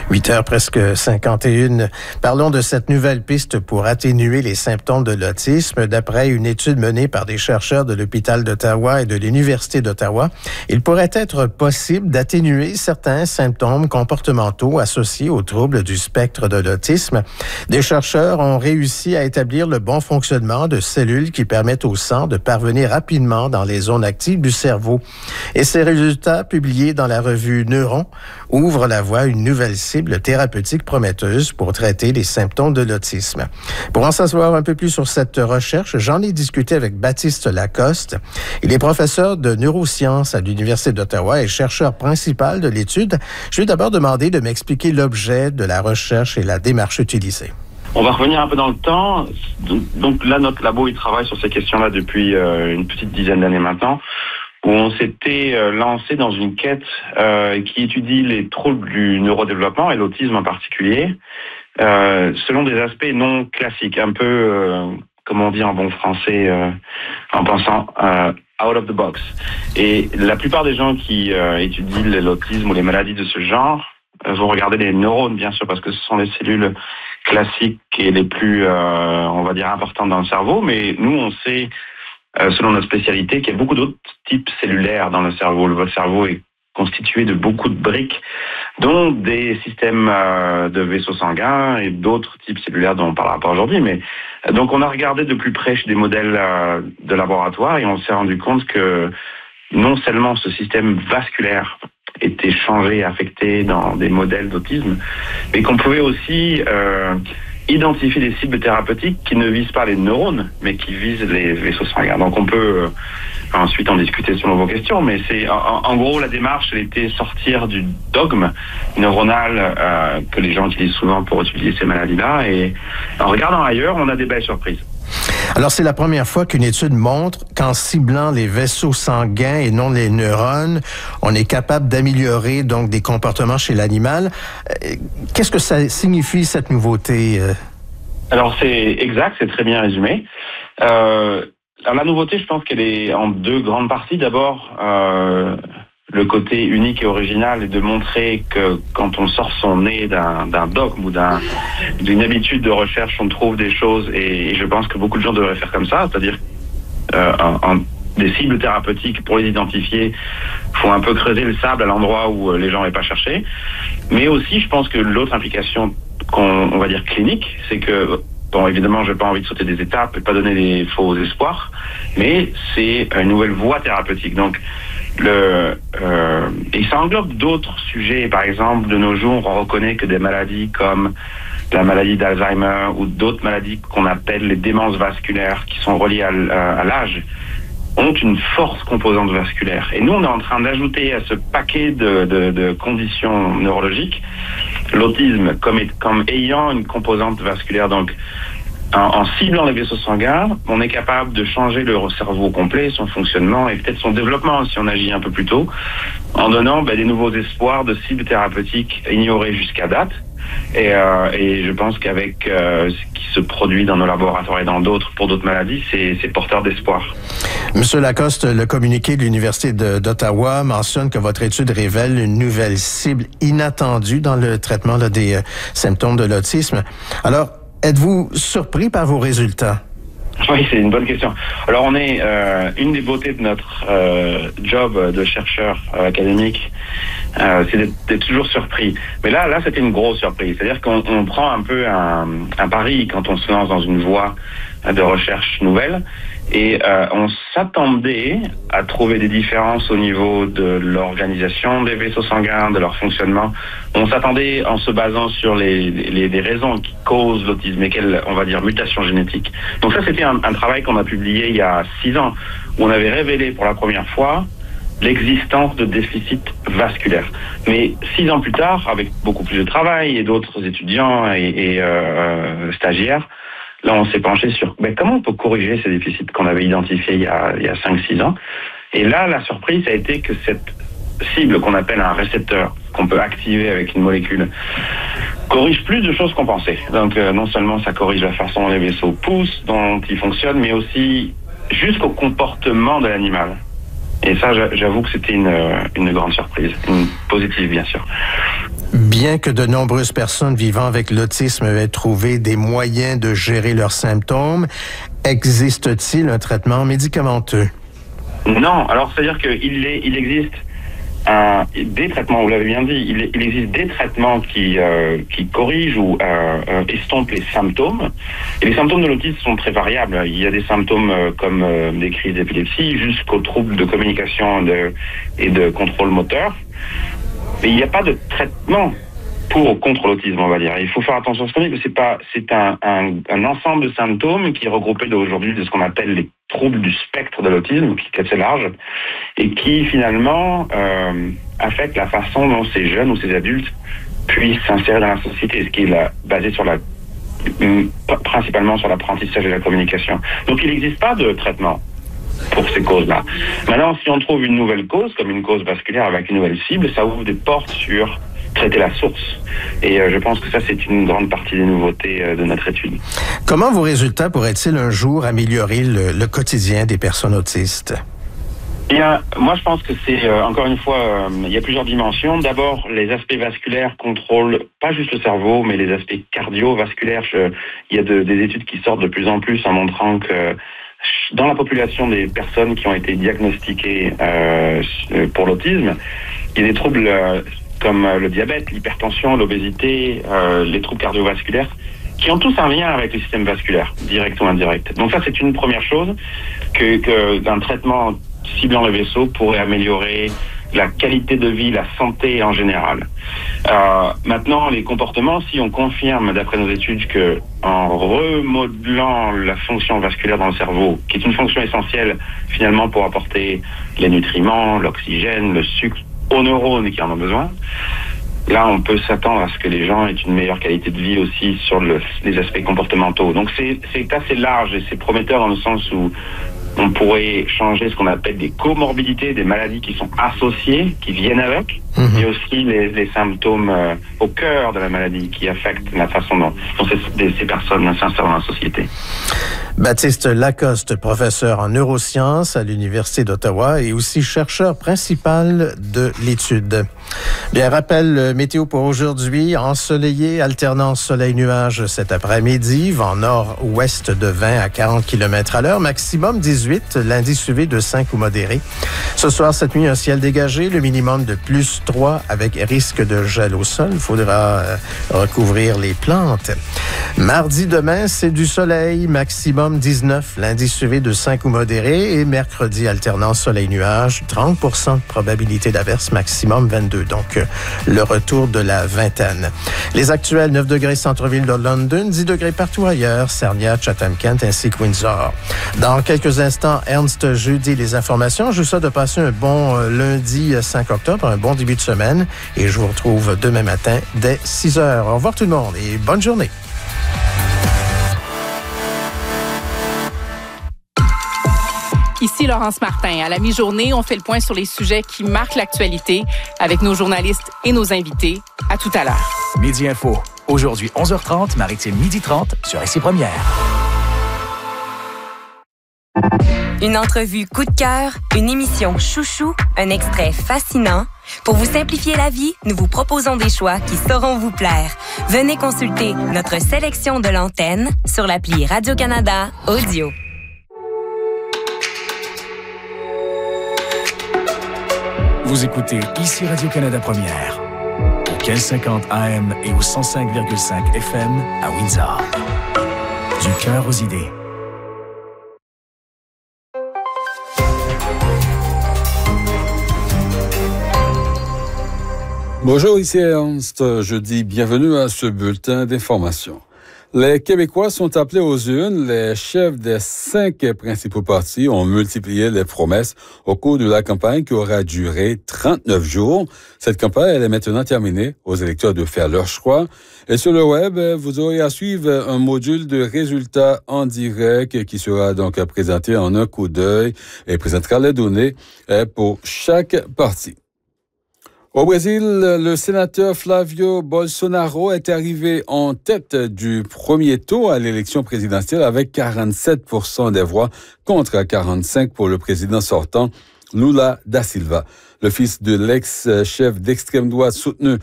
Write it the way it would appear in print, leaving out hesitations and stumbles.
8h presque 51. Parlons de cette nouvelle piste pour atténuer les symptômes de l'autisme. D'après une étude menée par des chercheurs de l'hôpital d'Ottawa et de l'Université d'Ottawa, il pourrait être possible d'atténuer certains symptômes comportementaux associés aux troubles du spectre de l'autisme. Des chercheurs ont réussi à établir le bon fonctionnement de cellules qui permettent au sang de parvenir rapidement dans les zones actives du cerveau. Et ces résultats, publiés dans la revue Neuron, ouvrent la voie à une nouvelle cible thérapeutique prometteuse pour traiter les symptômes de l'autisme. Pour en savoir un peu plus sur cette recherche, j'en ai discuté avec Baptiste Lacoste. Il est professeur de neurosciences à l'Université d'Ottawa et chercheur principal de l'étude. Je lui ai d'abord demandé de m'expliquer l'objet de la recherche et la démarche utilisée. On va revenir un peu dans le temps. Donc là, notre labo, il travaille sur ces questions-là depuis une petite dizaine d'années maintenant, où on s'était lancé dans une quête qui étudie les troubles du neurodéveloppement et l'autisme en particulier, selon des aspects non classiques, un peu, comme on dit en bon français, en pensant out of the box. Et la plupart des gens qui étudient l'autisme ou les maladies de ce genre vont regarder les neurones, bien sûr, parce que ce sont les cellules classiques et les plus, on va dire, importantes dans le cerveau. Mais nous, on sait, selon notre spécialité, qu'il y a beaucoup d'autres types cellulaires dans le cerveau. Votre cerveau est constitué de beaucoup de briques, dont des systèmes de vaisseaux sanguins et d'autres types cellulaires dont on ne parlera pas aujourd'hui. Mais donc, on a regardé de plus près chez des modèles de laboratoire et on s'est rendu compte que non seulement ce système vasculaire était changé, affecté dans des modèles d'autisme, mais qu'on pouvait aussi identifier des cibles thérapeutiques qui ne visent pas les neurones, mais qui visent les vaisseaux sanguins. Donc on peut ensuite en discuter selon vos questions, mais c'est en gros la démarche, elle était sortir du dogme neuronal que les gens utilisent souvent pour étudier ces maladies-là, et en regardant ailleurs, on a des belles surprises. Alors, c'est la première fois qu'une étude montre qu'en ciblant les vaisseaux sanguins et non les neurones, on est capable d'améliorer donc des comportements chez l'animal. Qu'est-ce que ça signifie, cette nouveauté? Alors, c'est exact, c'est très bien résumé. Alors, la nouveauté, je pense qu'elle est en deux grandes parties. D'abord, le côté unique et original est de montrer que quand on sort son nez d'un dogme ou d'une habitude de recherche, on trouve des choses, et je pense que beaucoup de gens devraient faire comme ça, c'est-à-dire des cibles thérapeutiques, pour les identifier, faut un peu creuser le sable à l'endroit où les gens n'avaient pas cherché. Mais aussi, je pense que l'autre implication on va dire clinique, c'est que, bon, évidemment, je n'ai pas envie de sauter des étapes et pas donner des faux espoirs, mais c'est une nouvelle voie thérapeutique. Donc, et ça englobe d'autres sujets. Par exemple, de nos jours, on reconnaît que des maladies comme la maladie d'Alzheimer ou d'autres maladies qu'on appelle les démences vasculaires, qui sont reliées à l'âge, ont une forte composante vasculaire. Et nous, on est en train d'ajouter à ce paquet de conditions neurologiques l'autisme comme ayant une composante vasculaire. Donc, en ciblant les vaisseaux sanguins, on est capable de changer le cerveau complet, son fonctionnement et peut-être son développement si on agit un peu plus tôt, en donnant des nouveaux espoirs de cibles thérapeutiques ignorées jusqu'à date. Et je pense qu'avec ce qui se produit dans nos laboratoires et dans d'autres, pour d'autres maladies, c'est porteur d'espoir. Monsieur Lacoste, le communiqué de l'Université d'Ottawa mentionne que votre étude révèle une nouvelle cible inattendue dans le traitement des symptômes de l'autisme. Alors, êtes-vous surpris par vos résultats? Oui, c'est une bonne question. Alors, on est une des beautés de notre job de chercheur académique, c'est d'être toujours surpris. Mais là, c'était une grosse surprise. C'est-à-dire qu'on prend un peu un pari quand on se lance dans une voie de recherche nouvelle. Et on s'attendait à trouver des différences au niveau de l'organisation des vaisseaux sanguins, de leur fonctionnement. On s'attendait en se basant sur les raisons qui causent l'autisme et quelles, on va dire, mutations génétiques. Donc ça, c'était un travail qu'on a publié il y a 6 ans, où on avait révélé pour la première fois l'existence de déficits vasculaires. Mais 6 ans plus tard, avec beaucoup plus de travail et d'autres étudiants et stagiaires, là, on s'est penché sur comment on peut corriger ces déficits qu'on avait identifiés il y a 5-6 ans. Et là, la surprise a été que cette cible qu'on appelle un récepteur, qu'on peut activer avec une molécule, corrige plus de choses qu'on pensait. Donc, non seulement ça corrige la façon dont les vaisseaux poussent, dont ils fonctionnent, mais aussi jusqu'au comportement de l'animal. Et ça, j'avoue que c'était une grande surprise, une positive, bien sûr. Bien que de nombreuses personnes vivant avec l'autisme aient trouvé des moyens de gérer leurs symptômes, existe-t-il un traitement médicamenteux? Non, alors c'est-à-dire qu'il existe des traitements, vous l'avez bien dit, il existe des traitements qui corrigent ou estompent les symptômes. Et les symptômes de l'autisme sont très variables. Il y a des symptômes comme des crises d'épilepsie jusqu'aux troubles de communication et de contrôle moteur. Mais il n'y a pas de traitement contre l'autisme, on va dire. Il faut faire attention à ce qu'on dit, que c'est un ensemble de symptômes qui est regroupé aujourd'hui de ce qu'on appelle les troubles du spectre de l'autisme, qui est assez large, et qui finalement affectent la façon dont ces jeunes ou ces adultes puissent s'insérer dans la société, ce qui est basé principalement sur l'apprentissage et la communication. Donc il n'existe pas de traitement pour ces causes-là. Maintenant, si on trouve une nouvelle cause, comme une cause vasculaire avec une nouvelle cible, ça ouvre des portes sur traiter la source. Et je pense que ça, c'est une grande partie des nouveautés de notre étude. Comment vos résultats pourraient-ils un jour améliorer le quotidien des personnes autistes? Bien, moi, je pense que c'est, encore une fois, il y a plusieurs dimensions. D'abord, les aspects vasculaires contrôlent pas juste le cerveau, mais les aspects cardiovasculaires. Il y a des études qui sortent de plus en plus en montrant que dans la population des personnes qui ont été diagnostiquées pour l'autisme, il y a des troubles comme le diabète, l'hypertension, l'obésité, les troubles cardiovasculaires, qui ont tous un lien avec le système vasculaire, direct ou indirect. Donc ça, c'est une première chose, qu'un traitement ciblant le vaisseau pourrait améliorer la qualité de vie, la santé en général. Maintenant, les comportements, si on confirme, d'après nos études, que en remodelant la fonction vasculaire dans le cerveau, qui est une fonction essentielle finalement pour apporter les nutriments, l'oxygène, le sucre aux neurones qui en ont besoin, là, on peut s'attendre à ce que les gens aient une meilleure qualité de vie aussi sur les aspects comportementaux. Donc, c'est assez large et c'est prometteur dans le sens où on pourrait changer ce qu'on appelle des comorbidités, des maladies qui sont associées, qui viennent avec, et aussi les symptômes au cœur de la maladie qui affectent la façon dont ces personnes s'insèrent dans la société. Baptiste Lacoste, professeur en neurosciences à l'Université d'Ottawa et aussi chercheur principal de l'étude. Bien, rappel météo pour aujourd'hui, ensoleillé, alternance soleil-nuage cet après-midi, vent nord-ouest de 20 à 40 km/h, maximum 18, l'indice UV de 5 ou modéré. Ce soir, cette nuit, un ciel dégagé, le minimum de plus 3 avec risque de gel au sol. Il faudra recouvrir les plantes. Mardi demain, c'est du soleil, maximum 19, l'indice UV de 5 ou modéré. Et mercredi, alternance soleil-nuage, 30% de probabilité d'averse, maximum 22. Donc, le retour de la vingtaine. Les actuels, 9 degrés centre-ville de London, 10 degrés partout ailleurs, Sarnia, Chatham-Kent ainsi que Windsor. Dans quelques instants, Ernst Jeudi, les informations. Je vous souhaite de passer un bon lundi 5 octobre, un bon début de semaine. Et je vous retrouve demain matin dès 6 heures. Au revoir tout le monde et bonne journée. Ici Laurence Martin. À la mi-journée, on fait le point sur les sujets qui marquent l'actualité avec nos journalistes et nos invités. À tout à l'heure. Midi Info. Aujourd'hui, 11h30, Maritime 12h30 sur ICI Première. Une entrevue coup de cœur, une émission chouchou, un extrait fascinant. Pour vous simplifier la vie, nous vous proposons des choix qui sauront vous plaire. Venez consulter notre sélection de l'antenne sur l'appli Radio-Canada Audio. Vous écoutez ici Radio-Canada Première, au 1550 AM et au 105,5 FM à Windsor. Du cœur aux idées. Bonjour, ici Ernst. Je dis bienvenue à ce bulletin d'information. Les Québécois sont appelés aux urnes. Les chefs des 5 principaux partis ont multiplié les promesses au cours de la campagne qui aura duré 39 jours. Cette campagne, elle est maintenant terminée. Aux électeurs de faire leur choix. Et sur le web, vous aurez à suivre un module de résultats en direct qui sera donc présenté en un coup d'œil et présentera les données pour chaque parti. Au Brésil, le sénateur Flavio Bolsonaro est arrivé en tête du premier tour à l'élection présidentielle avec 47% des voix contre 45% pour le président sortant Lula da Silva. Le fils de l'ex-chef d'extrême droite soutenu